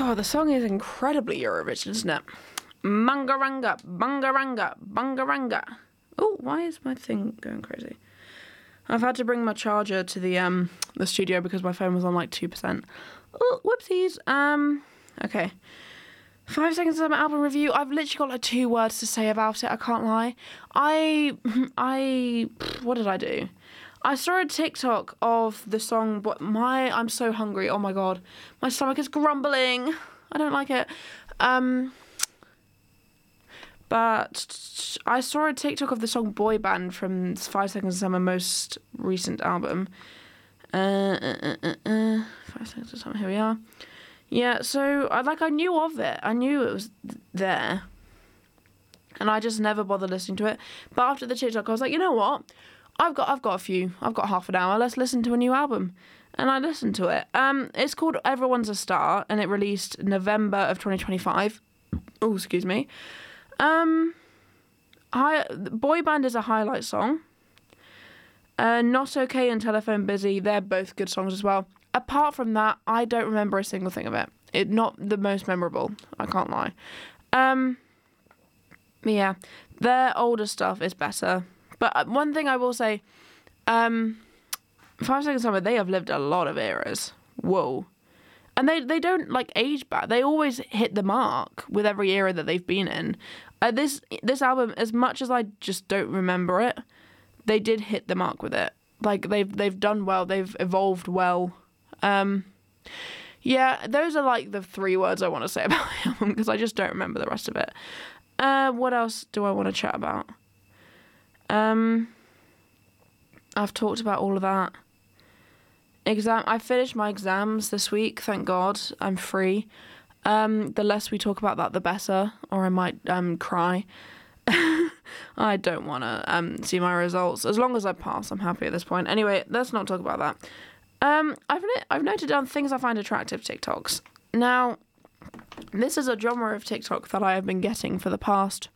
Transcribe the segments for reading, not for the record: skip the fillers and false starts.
God, the song is incredibly Eurovision, isn't it? Mangaranga, bangaranga, bangaranga. Oh, why is my thing going crazy? I've had to bring my charger to the studio because my phone was on like 2%. Oh, whoopsies. Okay. 5 seconds of my album review. I've literally got like 2 words to say about it. I can't lie. What did I do? I saw a TikTok of the song, I'm so hungry. Oh my God. My stomach is grumbling. I don't like it. But I saw a TikTok of the song Boy Band from 5 Seconds of Summer most recent album. 5 Seconds of Summer, here we are. Yeah, so I knew of it. I knew it was there. And I just never bothered listening to it. But after the TikTok, I was like, you know what? I've got half an hour. Let's listen to a new album. And I listened to it. It's called Everyone's a Star, and it released November of 2025. Oh, excuse me. Boy Band is a highlight song. Not Okay and Telephone Busy, they're both good songs as well. Apart from that, I don't remember a single thing of it. It's not the most memorable, I can't lie. Yeah, their older stuff is better. But one thing I will say, 5 Seconds of Summer, they have lived a lot of eras. Whoa. And they don't like age bad. They always hit the mark with every era that they've been in. This album, as much as I just don't remember it, they did hit the mark with it. Like they've done well. They've evolved well. Yeah, those are like the 3 words I want to say about the album because I just don't remember the rest of it. What else do I want to chat about? I've talked about all of that. I finished my exams this week, thank God. I'm free. The less we talk about that, the better, or I might cry. I don't want to see my results. As long as I pass, I'm happy at this point. Anyway, let's not talk about that. I've noted down things I find attractive TikToks. Now, this is a genre of TikTok that I have been getting for the past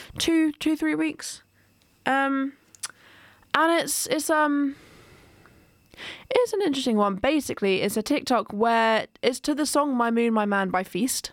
3 weeks. And it's an interesting one. Basically, it's a TikTok where it's to the song My Moon, My Man by Feast.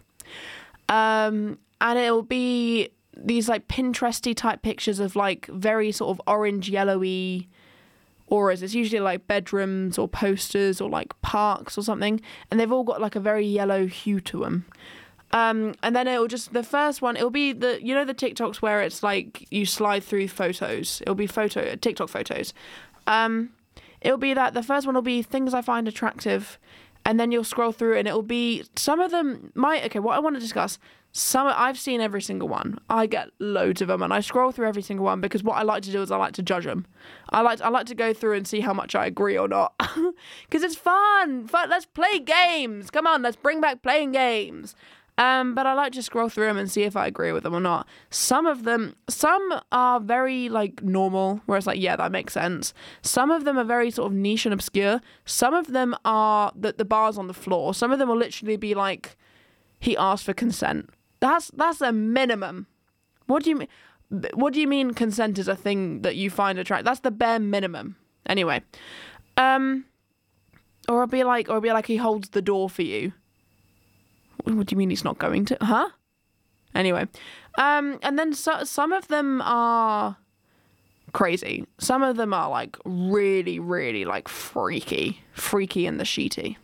And it'll be these like Pinteresty type pictures of like very sort of orange, yellowy auras. It's usually like bedrooms or posters or like parks or something. And they've all got like a very yellow hue to them. And then the first one, it'll be the TikToks where it's like you slide through photos. It'll be TikTok photos. It'll be that the first one will be things I find attractive, and then you'll scroll through and it'll be some of them what I want to discuss. I've seen every single one. I get loads of them and I scroll through every single one because what I like to do is I like to judge them. I like to go through and see how much I agree or not because it's fun. Let's play games. Come on, let's bring back playing games. But I like to scroll through them and see if I agree with them or not. Some are very like normal, where it's like, yeah, that makes sense. Some of them are very sort of niche and obscure. Some of them are the bar's on the floor. Some of them will literally be like, he asked for consent. That's a minimum. What do you mean consent is a thing that you find attractive? That's the bare minimum. Anyway, or it'll be like he holds the door for you. What do you mean he's not going to? Huh? Anyway. And then some of them are crazy. Some of them are like really, really like freaky and the sheety.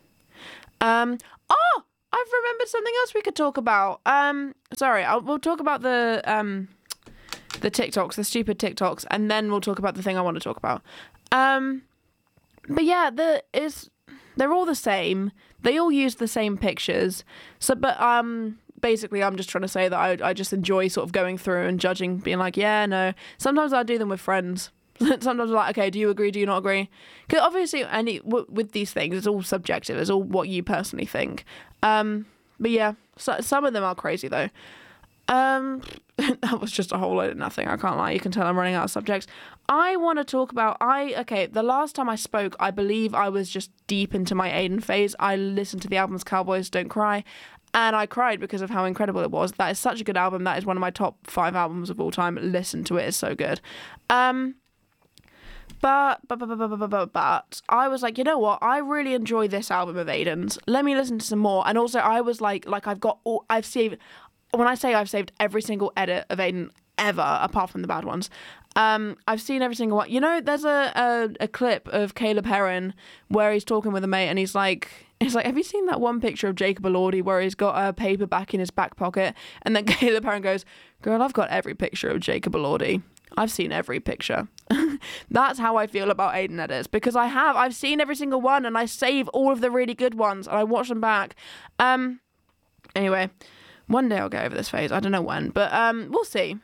I've remembered something else we could talk about. We'll talk about the TikToks, the stupid TikToks, and then we'll talk about the thing I want to talk about. But yeah, they're all the same. They all use the same pictures. Basically, I'm just trying to say that I just enjoy sort of going through and judging, being like, yeah, no. Sometimes I do them with friends. Sometimes I'm like, okay, do you agree? Do you not agree? Because obviously, with these things, it's all subjective. It's all what you personally think. But yeah, some of them are crazy though. That was just a whole load of nothing. I can't lie. You can tell I'm running out of subjects. I want to talk about, the last time I spoke, I believe I was just deep into my Aiden phase. I listened to the albums Cowboys Don't Cry, and I cried because of how incredible it was. That is such a good album. That is one of my top 5 albums of all time. Listen to it. It's so good. But I was like, you know what? I really enjoy this album of Aiden's. Let me listen to some more. And also, I was like I've saved. When I say I've saved every single edit of Aiden ever, apart from the bad ones, I've seen every single one. You know, there's a clip of Caleb Heron where he's talking with a mate, and he's like, have you seen that one picture of Jacob Elordi where he's got a paper back in his back pocket? And then Caleb Heron goes, girl, I've got every picture of Jacob Elordi. I've seen every picture. That's how I feel about Aiden edits, because I've seen every single one, and I save all of the really good ones and I watch them back. Anyway, one day I'll get over this phase. I don't know when, but we'll see.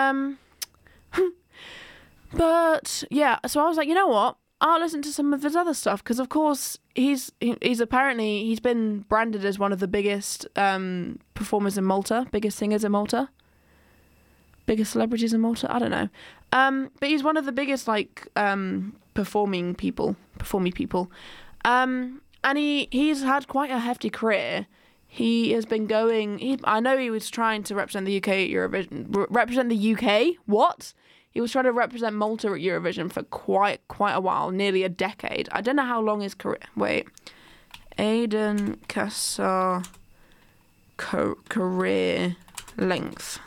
But yeah, so I was like, you know what? I'll listen to some of his other stuff, because of course he's been branded as one of the biggest performers in Malta, biggest singers in Malta, biggest celebrities in Malta. I don't know, but he's one of the biggest performing people, and he's had quite a hefty career. He has been going. I know he was trying to represent the UK at Eurovision. Represent the UK? What? He was trying to represent Malta at Eurovision for quite a while, nearly a decade. I don't know how long his career... Wait. Aiden Cassar career length.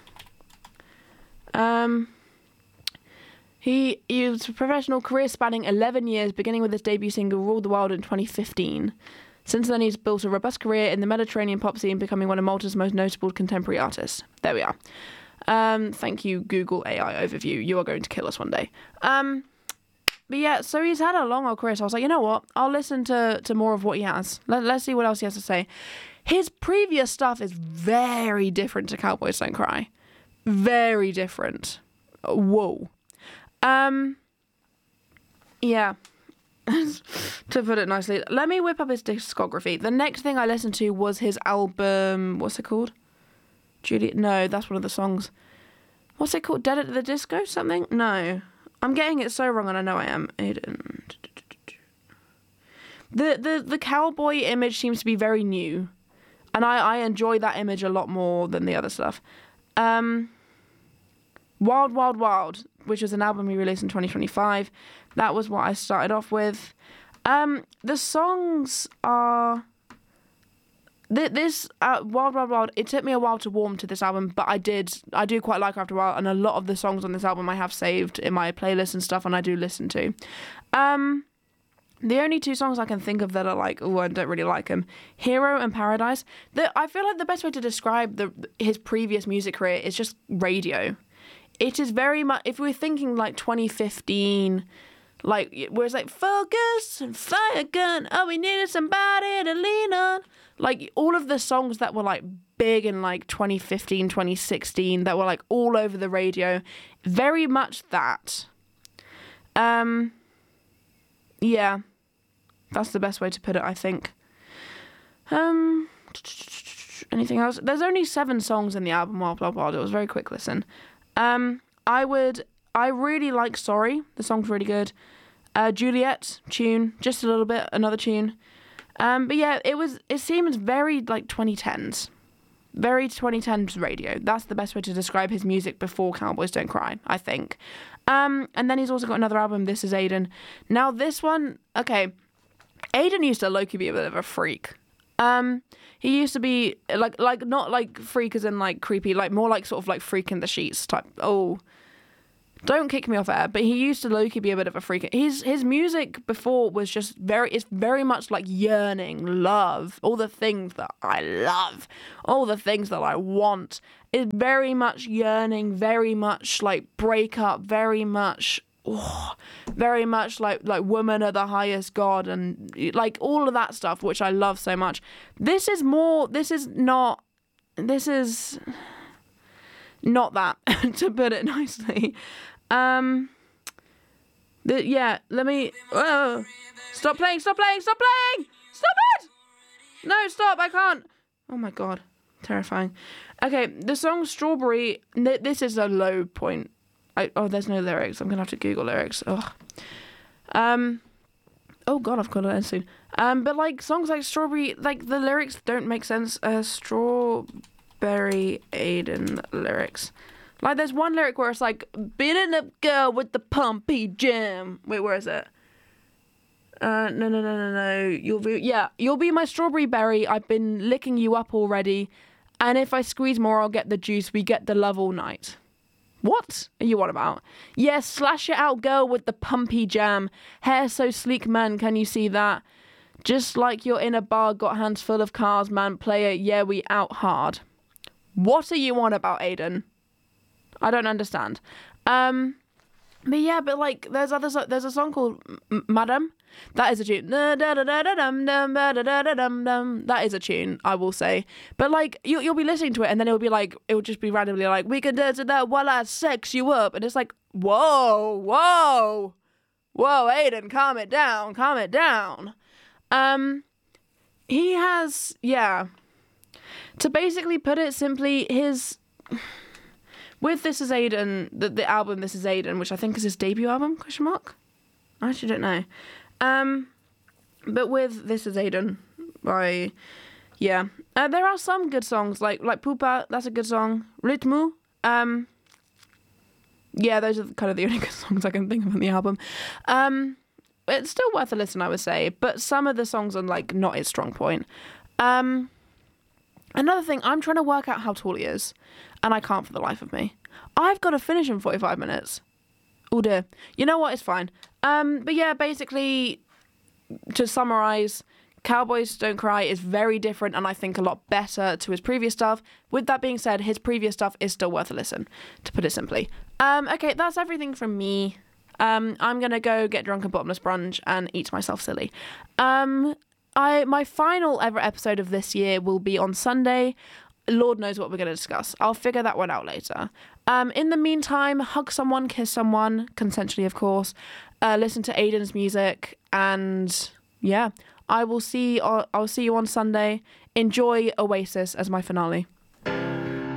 He was a professional career spanning 11 years, beginning with his debut single Rule the World in 2015. Since then, he's built a robust career in the Mediterranean pop scene, becoming one of Malta's most notable contemporary artists. There we are. Thank you, Google AI overview. You are going to kill us one day. But yeah, so he's had a long old career. So I was like, you know what? I'll listen to more of what he has. Let's see what else he has to say. His previous stuff is very different to Cowboys Don't Cry. Very different. Whoa. Yeah. To put it nicely. Let me whip up his discography. The next thing I listened to was his album. What's it called? Juliet? No, that's one of the songs. What's it called? Dead at the Disco? Something? No. I'm getting it so wrong, and I know I am. The cowboy image seems to be very new, and I enjoy that image a lot more than the other stuff. Wild Wild Wild, which was an album he released in 2025. That was what I started off with. The songs are... This Wild Wild Wild, it took me a while to warm to this album, but I do quite like it after a while, and a lot of the songs on this album I have saved in my playlist and stuff, and I do listen to. The only two songs I can think of that are like, oh, I don't really like them, Hero and Paradise. I feel like the best way to describe his previous music career is just radio. It is very much, if we're thinking like 2015, like, where it's like, focus and fire gun, oh, we needed somebody to lean on. Like, all of the songs that were, like, big in, like, 2015, 2016, that were, like, all over the radio. Very much that. Yeah. That's the best way to put it, I think. Anything else? There's only 7 songs in the album, Wild Wild Wild. It was a very quick listen. I really like Sorry. The song's really good. Juliet, tune. Just a little bit. Another tune. But yeah, it seems very like 2010s. Very 2010s radio. That's the best way to describe his music before Cowboys Don't Cry, I think. And then he's also got another album, This Is Aiden. Now this one, okay, Aiden used to low-key be a bit of a freak. He used to be like not like freak as in like creepy, like more like sort of like freak in the sheets type. Oh, don't kick me off air, but he used to low-key be a bit of a freak. His music before was just it's very much like yearning, love, all the things that I love, all the things that I want. It's very much yearning, very much like breakup, very much like women are the highest god, and like all of that stuff, which I love so much. This is not that, to put it nicely. Let me... Whoa. Stop playing! Stop it! No, stop, I can't. Oh my god. Terrifying. Okay, the song Strawberry, this is a low point. There's no lyrics. I'm going to have to Google lyrics. Ugh. Oh god, I've got to end soon. But like songs like Strawberry, like the lyrics don't make sense. Strawberry Aiden lyrics. Like, there's one lyric where it's like, beating up girl with the pumpy jam. Wait, where is it? No. You'll be my strawberry berry. I've been licking you up already. And if I squeeze more, I'll get the juice. We get the love all night. What are you on about? Yeah, slash it out, girl, with the pumpy jam. Hair so sleek, man, can you see that? Just like you're in a bar, got hands full of cars, man. Play it, yeah, we out hard. What are you on about, Aiden? I don't understand. But like, there's a song called Madam. That is a tune. That is a tune, I will say. But like, you'll be listening to it, and then it'll just be randomly like, we can dance to that while I sex you up, and it's like, whoa, Aiden, calm it down. He has, to basically put it simply, with This Is Aiden, the album This Is Aiden, which I think is his debut album, ? I actually don't know. But with This Is Aiden, there are some good songs, like Pupa, that's a good song. Ritmu, those are kind of the only good songs I can think of on the album. It's still worth a listen, I would say, but some of the songs are like not his strong point. Another thing, I'm trying to work out how tall he is, and I can't for the life of me. I've got to finish in 45 minutes. Oh dear. You know what? It's fine. But yeah, basically, to summarise, Cowboys Don't Cry is very different and I think a lot better to his previous stuff. With that being said, his previous stuff is still worth a listen, to put it simply. Okay, that's everything from me. I'm going to go get drunk and bottomless brunch and eat myself silly. My final ever episode of this year will be on Sunday. Lord knows what we're going to discuss. I'll figure that one out later. In the meantime, hug someone, kiss someone, consensually of course. Listen to Aiden's music, and I'll see you on Sunday. Enjoy Oasis as my finale.